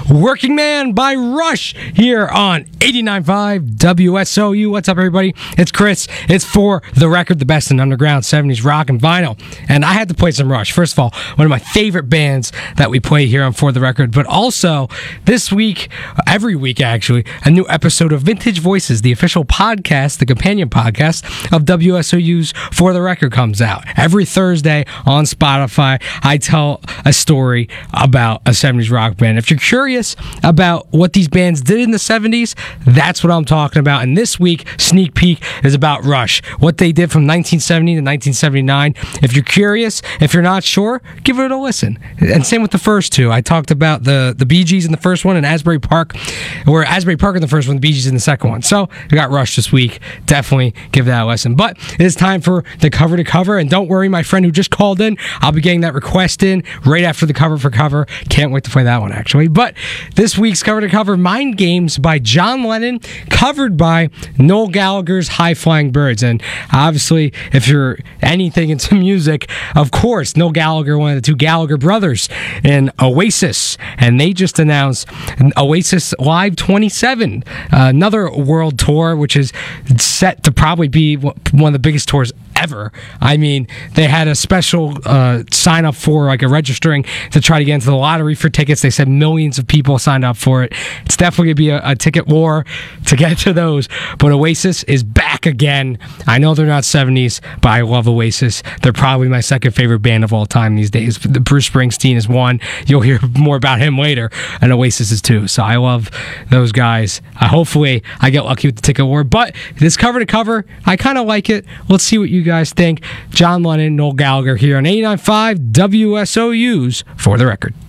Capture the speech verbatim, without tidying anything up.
Working Man by Rush here on eighty-nine point five W S O U. What's up, everybody? It's Chris. It's For the Record, the best in underground seventies rock and vinyl. And I had to play some Rush. First of all, one of my favorite bands that we play here on For the Record. But also, this week, every week actually, a new episode of Vintage Voices, the official podcast, the companion podcast of W S O U's For the Record comes out. Every Thursday on Spotify, I tell a story about a seventies rock band. If you're curious about what these bands did in the seventies, that's what I'm talking about. And this week, Sneak Peek is about Rush, what they did from nineteen seventy to nineteen seventy-nine. If you're curious, if you're not sure, give it a listen. And same with the first two. I talked about the, the Bee Gees in the first one and Asbury Park, or Asbury Park in the first one, the Bee Gees in the second one. So we got Rush this week. Definitely give that a listen. But it is time for the cover to cover. And don't worry, my friend who just called in, I'll be getting that request in right after the cover for cover. Can't wait to play that one, actually. But this week's cover to cover, Mind Games by John Lennon, covered by Noel Gallagher's High Flying Birds. And obviously, if you're anything into music, of course, Noel Gallagher, one of the two Gallagher brothers in Oasis. And they just announced Oasis Live twenty-seven, uh, another world tour, which is set to probably be one of the biggest tours ever. I mean, they had a special uh, sign up for, like, a registering to try to get into the lottery for tickets. They said millions of people signed up for it. It's definitely going to be a, a ticket war to get to those. But Oasis is back again. I know they're not seventies, but I love Oasis. They're probably my second favorite band of all time these days. Bruce Springsteen is one. You'll hear more about him later. And Oasis is two. So I love those guys. Uh, hopefully, I get lucky with the ticket war. But this cover to cover, I kind of like it. Let's see what you guys think. John Lennon, Noel Gallagher here on eighty-nine point five W S O U's For the Record.